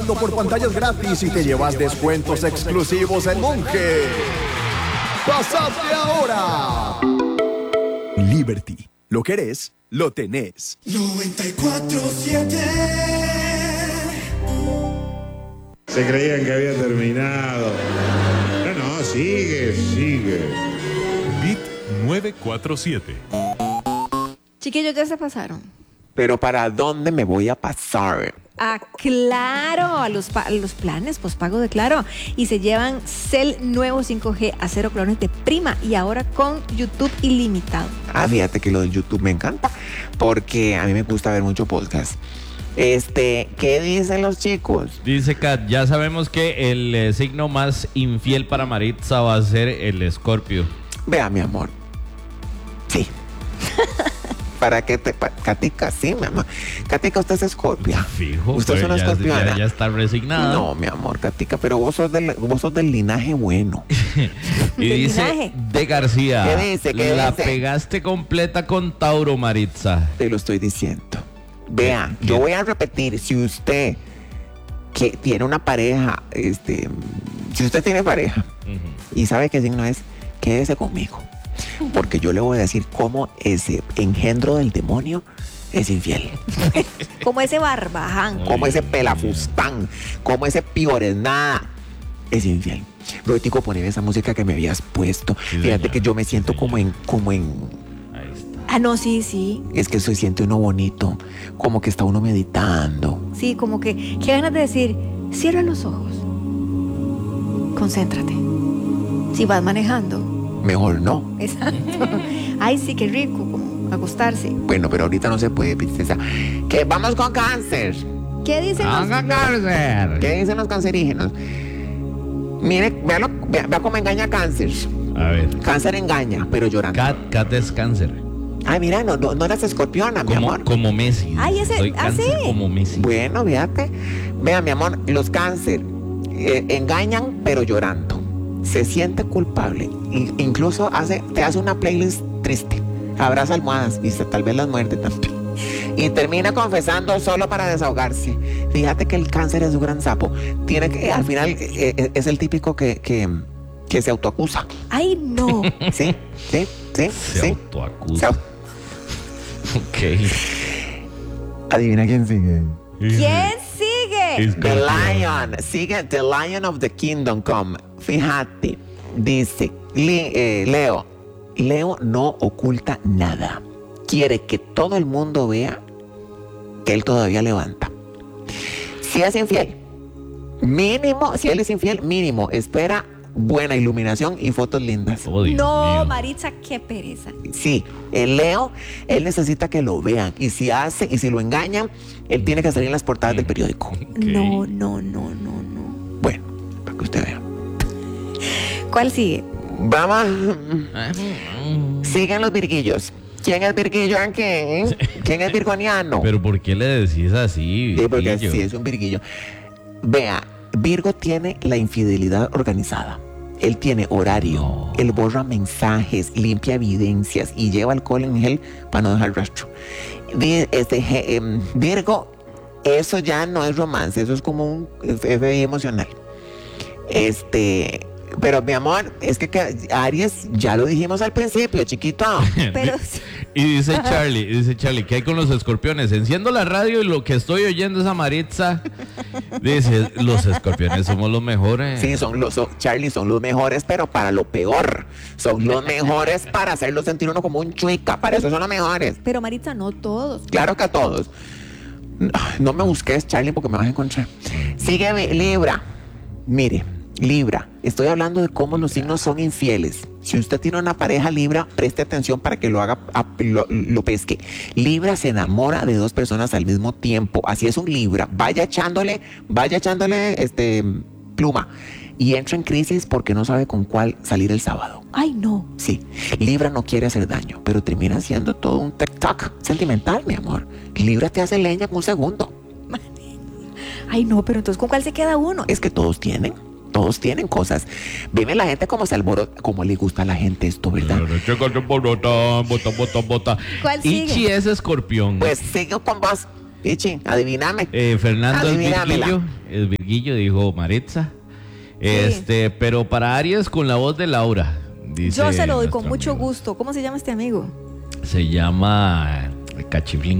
participando por pantallas gratis y te llevas descuentos exclusivos en Monje. ¡Pásate ahora! Liberty. Lo querés, lo tenés. 94.7. Se creían que había terminado. No, sigue. Bit 947. Chiquillos, ya se pasaron. Pero ¿para dónde me voy a pasar? A Claro, a los planes pospago de Claro. Y se llevan Cel nuevo 5G a 0 clones de prima y ahora con YouTube ilimitado. Fíjate que lo de YouTube me encanta porque a mí me gusta ver mucho podcast. ¿Qué dicen los chicos? Dice Kat, ya sabemos que el signo más infiel para Maritza va a ser el Escorpio. Vea, mi amor. Sí. ¿Para qué Katica, sí, mi amor. Katica, usted es escorpia. Fijo. Usted es una escorpiana. Ya está resignada. No, mi amor, Katica, pero vos sos del linaje bueno. Y dice linaje. de García. ¿Qué dice? La pegaste completa con Tauro, Maritza. Te lo estoy diciendo. Vea, yo voy a repetir, si usted que tiene una pareja, si usted tiene pareja y sabe qué signo es, quédese conmigo. Porque yo le voy a decir cómo ese engendro del demonio es infiel. Como ese barbaján. Como ese pelafustán, como ese pioresnada es infiel. Rotico, poneme esa música que me habías puesto. Sí, fíjate señor. que yo me siento como en Ahí está. No, sí. es que se siente uno bonito, como que está uno meditando. Sí, como que, qué ganas de decir, cierra los ojos. Concéntrate. Si vas manejando. Mejor no. Exacto. Ay, sí, qué rico, como acostarse. Bueno, pero ahorita no se puede, princesa. Que vamos con cáncer. ¿Qué dicen los... Cáncer. ¿Qué dicen los cancerígenos? Mire, vea cómo engaña cáncer. A ver. Cáncer engaña, pero llorando. Kat es cáncer. Ay, mira, no eras escorpiona, mi amor. Como Messi. Ay, ese- Soy cáncer sí. como Messi. Bueno, fíjate. Vea, mi amor, los cáncer engañan, pero llorando. Se siente culpable. Incluso te hace una playlist triste. Abraza almohadas, viste, tal vez las muerde también. Y termina confesando solo para desahogarse. Fíjate que el cáncer es un gran sapo. Tiene que, al final, es el típico que se autoacusa. Ay, no. Sí. Se autoacusa. Ok. Adivina quién sigue. ¿Quién sigue? The Lion. Sigue The Lion of the Kingdom Come. Fíjate, dice Leo. Leo no oculta nada. Quiere que todo el mundo vea que él todavía levanta. Si es infiel, mínimo, si él es infiel, mínimo, espera buena iluminación y fotos lindas. Oh, Dios No, mío. Maritza, qué pereza. Sí, el Leo, él necesita que lo vean. Y si lo engañan, él tiene que salir en las portadas del periódico. Ok. No. Bueno, para que usted vea. ¿Cuál sigue? Vamos. Siguen los virguillos. ¿Quién es virguillo aquí? ¿Quién es virgoniano? Pero ¿por qué le decís así? Sí, porque Virgillo? sí, es un virguillo. Vea, Virgo tiene la infidelidad organizada. Él tiene horario, No. él borra mensajes, limpia evidencias y lleva alcohol en gel para no dejar rastro. Virgo, eso ya no es romance, eso es como un FBI emocional. Pero mi amor, es que Aries, ya lo dijimos al principio, chiquito. Pero Y dice Charlie, ¿qué hay con los escorpiones? Enciendo la radio y lo que estoy oyendo es a Maritza. Dice, los escorpiones somos los mejores. Sí, Charlie, son los mejores, pero para lo peor. Son los mejores para hacerlo sentir uno como un chuica. Para eso son los mejores. Pero Maritza, no todos. Claro que a todos. No me busques, Charlie, porque me vas a encontrar. Sigue Libra. Mire, Libra, estoy hablando de cómo los signos son infieles. Si usted tiene una pareja Libra, preste atención para que lo haga, lo pesque. Libra se enamora de dos personas al mismo tiempo. Así es un Libra. Vaya echándole pluma. Y entra en crisis porque no sabe con cuál salir el sábado. Ay, no. Sí, Libra no quiere hacer daño, pero termina siendo todo un tic-tac sentimental, mi amor. Libra te hace leña en un segundo. Ay, no, pero entonces, ¿con cuál se queda uno? Es que todos tienen cosas. Vive la gente como se alborota, como le gusta a la gente esto, ¿verdad? Bota. ¿Cuál sigue? Ichi es escorpión. Pues sigo con vos. Pichi, adivíname. Fernando Adivinámela. el Virguillo, dijo Maritza. Pero para Aries con la voz de Laura. Dice Yo se lo doy con nuestro mucho amigo. gusto. ¿Cómo se llama este amigo? Se llama Cachiflín.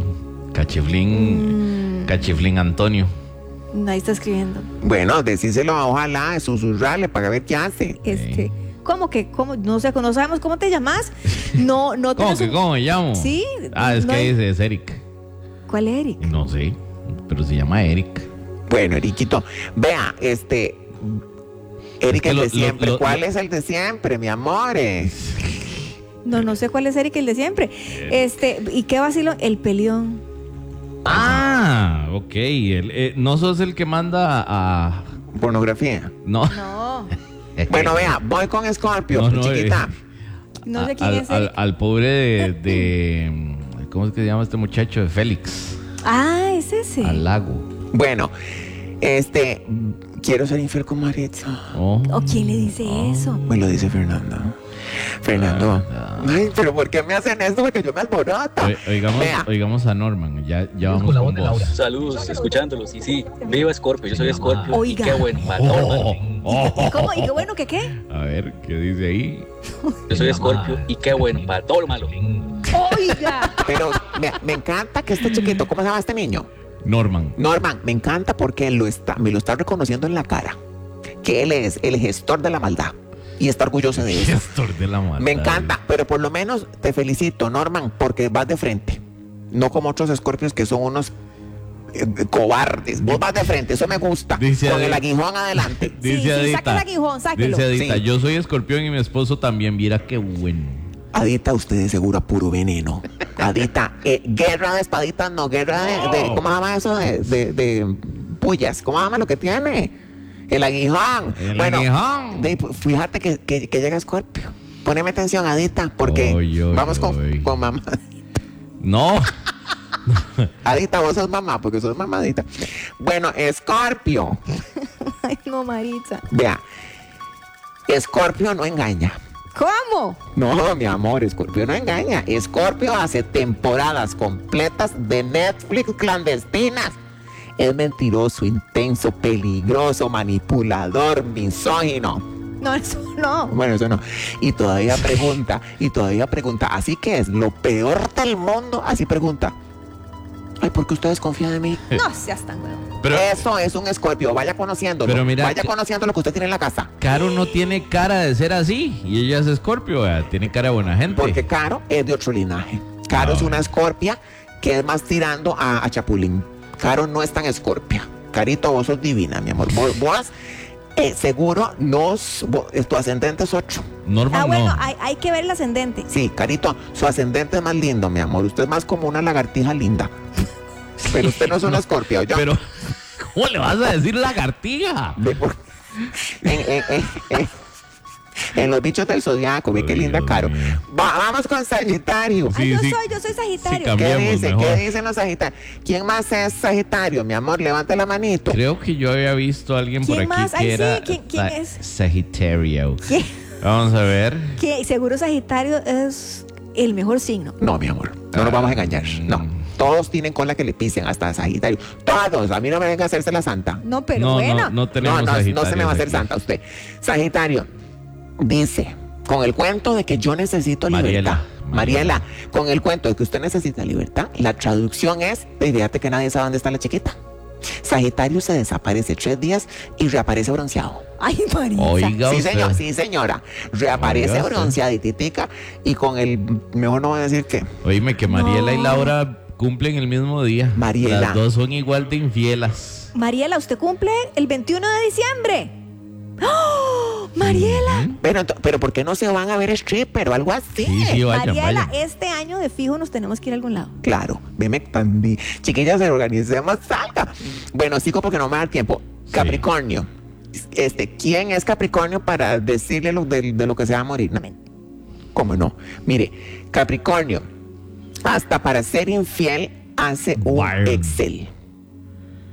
Cachiflín Antonio. Ahí está escribiendo. Bueno, decíselo, ojalá, susurrarle para ver qué hace. ¿Cómo que? ¿Cómo? No sé, no sabemos cómo te llamas. No tenés ¿Cómo me llamo? Sí. Es no que hay- dice es Eric. ¿Cuál es Eric? No sé, pero se llama Eric. Bueno, Eriquito, vea, Eric, que el lo- de siempre. lo- ¿Cuál es el de siempre, mi amor? No sé cuál es Eric, el de siempre. ¿Y qué vacilo? El peleón. Ok. No sos el que manda a. Pornografía. No. No. Bueno, vea, voy con Scorpio, No, chiquita. No sé quién es Eric. al pobre de. ¿Cómo es que se llama este muchacho? De Félix. Ah, es ese. Al lago. Bueno, quiero ser infiel con Maritza. Oh. ¿O quién le dice eso? Me lo dice Fernando. Fernando. Ay, pero ¿por qué me hacen esto? Porque yo me alboroto. Vea. Oigamos a Norman. Ya vamos con vos. Saludos, escuchándolos. Y sí, viva Scorpio, yo soy Scorpio. Oiga. Y qué bueno, para todo malo. ¿Y cómo? ¿Y qué bueno que qué? A ver, ¿qué dice ahí? Yo soy Scorpio y qué bueno, para todo lo malo. Oiga. Pero me encanta que este chiquito, ¿cómo se llama este niño? Norman. Norman, me encanta porque me lo está reconociendo en la cara. Que él es el gestor de la maldad. Y está orgulloso de eso. Gestor de la maldad. Me encanta, pero por lo menos te felicito, Norman, porque vas de frente. No como otros escorpios que son unos cobardes. Vos vas de frente, eso me gusta. Dice con Adel- el aguijón adelante. Dice Adita. saque el aguijón, sáquelo. Dice Adita, Sí. yo soy escorpión y mi esposo también. Viera qué bueno. Adita, usted de seguro a puro veneno. Adita, guerra de espaditas, no, guerra de ¿cómo se llama eso? De pullas. ¿Cómo se llama lo que tiene? El aguijón. El aguijón. Fíjate que llega Scorpio. Poneme atención, Adita, porque Oy, vamos oy. con mamá. No. Adita, vos sos mamá, porque sos mamadita. Bueno, Scorpio. Ay, no, Maritza. Vea, Scorpio no engaña. ¿Cómo? No, mi amor, Scorpio no engaña. Scorpio hace temporadas completas de Netflix clandestinas. Es mentiroso, intenso, peligroso, manipulador, misógino. No, eso no. Bueno, eso no. Y todavía pregunta. Así que es lo peor del mundo. Así pregunta. Ay, ¿por qué usted desconfía de mí? No seas tan huevo. Pero Eso es un Scorpio. Vaya conociéndolo. Pero mira Vaya que- conociendo lo que usted tiene en la casa. Caro no tiene cara de ser así. Y ella es escorpio, ¿verdad? Tiene cara de buena gente. Porque Caro es de otro linaje. Caro es una escorpia que es más tirando a Chapulín. Caro no es tan escorpia. Carito, vos sos divina, mi amor. Vos seguro tu ascendente es 8. Norman Bueno, no. hay que ver el ascendente. Sí, Carito, su ascendente es más lindo, mi amor. Usted es más como una lagartija linda. Pero usted no es una escorpia, ¿yo? Pero, ¿cómo le vas a decir lagartija? En los bichos del zodiaco, ve qué Ay, linda Dios Caro. mío. Vamos con Sagitario. Ay, Sí, sí. yo soy Sagitario. Sí, cambiemos mejor. ¿Qué dicen los Sagitarios? ¿Quién más es Sagitario, mi amor? Levante la manito. Creo que yo había visto a alguien por ¿Quién aquí más? que Ay, sí, era ¿quién es? Sagitario. ¿Qué? Vamos a ver. Que seguro Sagitario es el mejor signo. No, mi amor, no nos vamos a engañar. No, todos tienen cola que le pisen, hasta Sagitario. Todos, a mí no me venga a hacerse la santa. No, pero No, bueno. no tenemos No se me va a hacer Sagitarios santa usted. Sagitario dice, con el cuento de que yo necesito libertad. Mariela, con el cuento de que usted necesita libertad, la traducción es, fíjate que nadie sabe dónde está la chiquita. Sagitario se desaparece 3 días y reaparece bronceado. Ay, Maritza. Oiga Sí, usted. señor, sí, señora. Reaparece Oiga usted. bronceadititica y con el, mejor no voy a decir qué. Oíme que Mariela y No. Laura cumplen el mismo día. Mariela. Las dos son igual de infielas. Mariela, usted cumple el 21 de diciembre. ¡Oh! Mariela. Pero ¿por qué no se van a ver stripper o algo así? Sí, vayan, Mariela, vayan. este año de fijo nos tenemos que ir a algún lado. Claro, veme también. Chiquillas, se organicemos, salga. Bueno, sigo porque no me da tiempo. Capricornio. ¿Quién es Capricornio para decirle de lo que se va a morir? No, ¿cómo no? Mire, Capricornio, hasta para ser infiel, hace un Wow. Excel.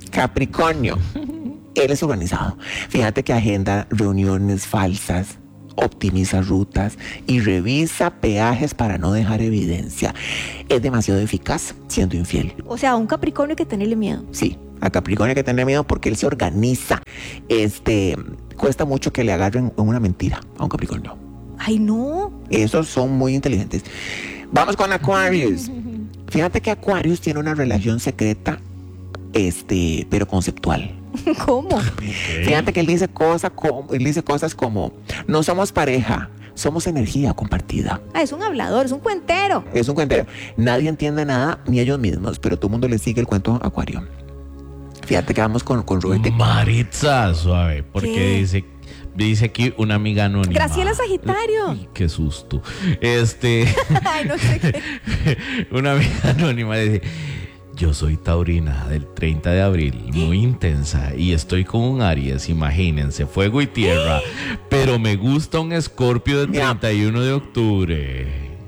Capricornio, él es organizado. Fíjate que agenda reuniones falsas. optimiza rutas y revisa peajes para no dejar evidencia. Es demasiado eficaz siendo infiel. O sea, a un Capricornio hay que tenerle miedo. Sí, a Capricornio hay que tener miedo porque él se organiza. Cuesta mucho que le agarren una mentira a un Capricornio. Ay, no. Esos son muy inteligentes. Vamos con Aquarius. Fíjate que Aquarius tiene una relación secreta, pero conceptual. ¿Cómo? Fíjate que él dice cosas como: no somos pareja, somos energía compartida. Ah, es un hablador, es un cuentero. Es un cuentero. Nadie entiende nada, ni ellos mismos, pero todo el mundo le sigue el cuento a Acuario. Fíjate que vamos con Roberto. Maritza, suave, porque ¿Qué? dice aquí una amiga anónima. Graciela Sagitario. Ay, qué susto. Ay, no sé qué. Una amiga anónima dice: yo soy taurina del 30 de abril, muy intensa, y estoy con un Aries, imagínense, fuego y tierra, pero me gusta un Escorpio del 31 de octubre.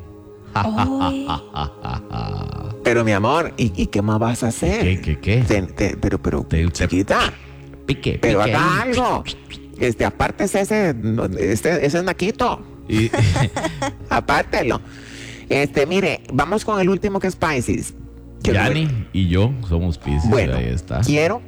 Pero mi amor, ¿y qué más vas a hacer? ¿Qué? Pero, chiquita, pique. pero haga algo. Aparte ese es naquito. Apártelo. Mire, vamos con el último que es Pisces. Yani y yo somos Pisces. Bueno, ahí está. Quiero.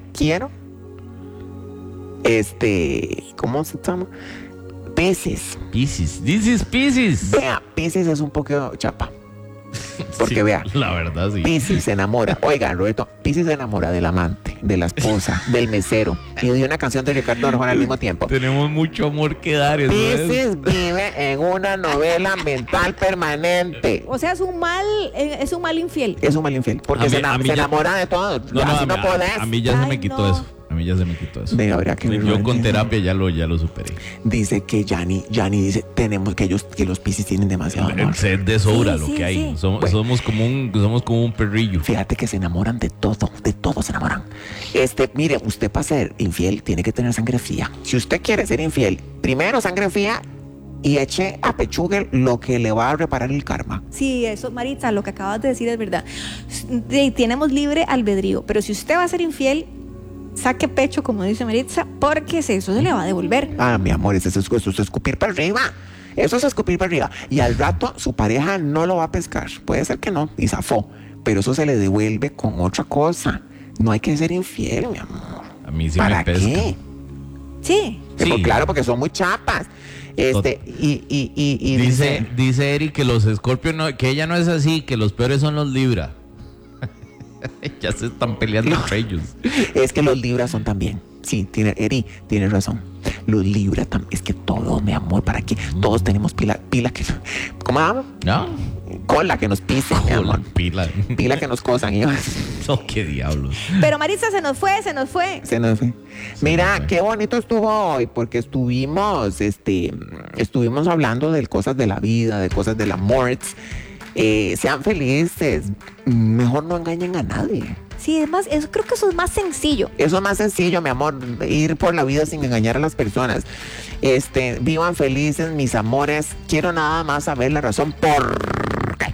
¿Cómo se llama? Pisces. This is Pisces. Vea, Pisces es un poco chapa. Porque Sí, vea, la verdad sí. Pisces se enamora. Oiga, Roberto, Pisces se enamora del amante, de la esposa, del mesero y de una canción de Ricardo Arjona al mismo tiempo. Tenemos mucho amor que dar. ¿eso es? Pisces vive en una novela mental permanente. O sea, es un mal infiel. Es un mal infiel, porque se enamora de todo. A mí ya se me quitó eso. A mí ya se me quitó eso. Habría que Yo con terapia ya lo superé. Dice que Yani dice, que los Piscis tienen demasiado amor. Es de sobra Sí, lo sí, que hay. sí. Somos como un perrillo. Fíjate que se enamoran de todo se enamoran. Mire, usted para ser infiel tiene que tener sangre fría. Si usted quiere ser infiel, primero sangre fría y eche a pechugue lo que le va a reparar el karma. Sí, eso, Maritza, lo que acabas de decir es verdad. Tenemos libre albedrío, pero si usted va a ser infiel, saque pecho, como dice Maritza, porque eso se le va a devolver. Ah, mi amor, eso es escupir para arriba. Eso es escupir para arriba. Y al rato su pareja no lo va a pescar. Puede ser que no, y zafó. Pero eso se le devuelve con otra cosa. No hay que ser infiel, mi amor. A mí sí ¿Para me pesca. qué? Sí. Pues claro, porque son muy chapas. Dice Eric que los Escorpios que ella no es así, que los peores son los Libra. Ya se están peleando entre ellos. Es que los Libras son también. Sí, Eri, tienes razón. Los Libras también. Es que todo, mi amor, ¿para qué? Todos tenemos pila que... ¿Cómo vamos? ¿No? Cola que nos pisen, mi amor. Pila que nos cosan. Oh, qué diablos. Pero Maritza, se nos fue. Mira, qué bonito estuvo hoy, porque estuvimos hablando de cosas de la vida, de cosas del amor. Sean felices. Mejor no engañen a nadie. Sí, creo que eso es más sencillo. Eso es más sencillo, mi amor, ir por la vida sin engañar a las personas. Vivan felices, mis amores. Quiero nada más saber la razón por qué.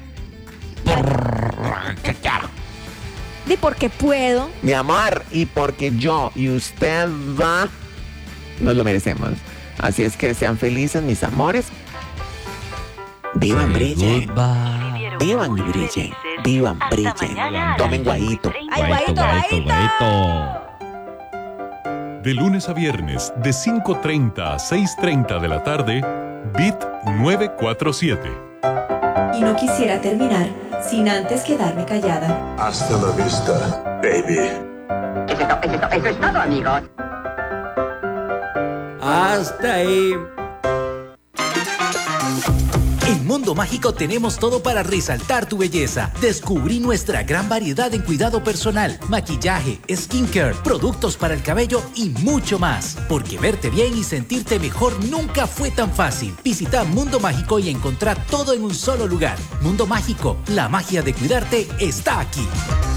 De porque puedo. Mi amor, y porque yo y usted nos lo merecemos. Así es que sean felices, mis amores. Vivan, brillen. Vivan y brillen. Vivan, brillen. Tomen guayito. Ay, guayito. De lunes a viernes, de 5:30 a 6:30 de la tarde, Beat 947. Y no quisiera terminar sin antes quedarme callada. Hasta la vista, baby. Eso es todo, amigos. Hasta ahí. En Mundo Mágico tenemos todo para resaltar tu belleza. Descubrí nuestra gran variedad en cuidado personal, maquillaje, skincare, productos para el cabello y mucho más. Porque verte bien y sentirte mejor nunca fue tan fácil. Visita Mundo Mágico y encontrá todo en un solo lugar. Mundo Mágico, la magia de cuidarte está aquí.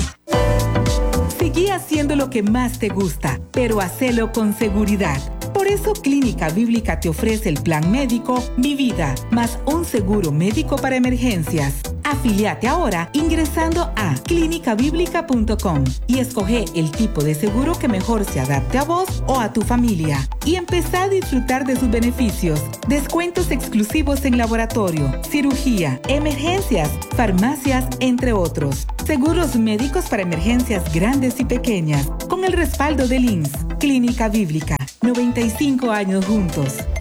Seguí haciendo lo que más te gusta, pero hacelo con seguridad. Por eso Clínica Bíblica te ofrece el plan médico Mi Vida, más un seguro médico para emergencias. Afíliate ahora ingresando a clinicabiblica.com y escoge el tipo de seguro que mejor se adapte a vos o a tu familia y empezá a disfrutar de sus beneficios. Descuentos exclusivos en laboratorio, cirugía, emergencias, farmacias, entre otros. Seguros médicos para emergencias grandes y pequeñas con el respaldo del INSS. Clínica Bíblica, 95 años juntos.